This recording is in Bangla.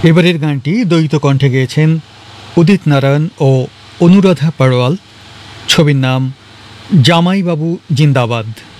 এবারের গানটি দ্বৈত কণ্ঠে গেয়েছেন উদিত নারায়ণ ও অনুরাধা পাড়োয়াল। ছবির নাম জামাইবাবু জিন্দাবাদ।